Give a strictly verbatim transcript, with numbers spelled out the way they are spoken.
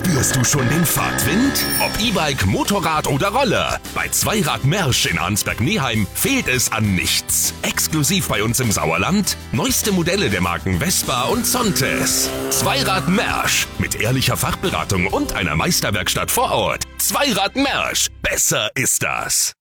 Spürst du schon den Fahrtwind? Ob E-Bike, Motorrad oder Roller. Bei Zweirad Mersch in Arnsberg-Neheim fehlt es an nichts. Exklusiv bei uns im Sauerland. Neueste Modelle der Marken Vespa und Zontes. Zweirad Mersch. Mit ehrlicher Fachberatung und einer Meisterwerkstatt vor Ort. Zweirad Mersch. Besser ist das.